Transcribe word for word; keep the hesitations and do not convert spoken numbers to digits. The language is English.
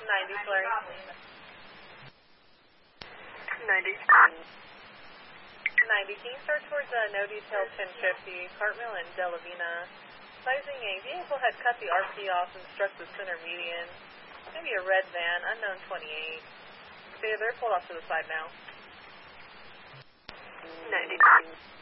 ninety, Flurry. ninety. ninety, can you start towards uh, no detail ten fifty, Cartmill and Delavina? Sizing a vehicle had cut the R P off and struck the center median. Maybe a red van, unknown twenty-eight. Stay there, pulled off to the side now. ninety-nine.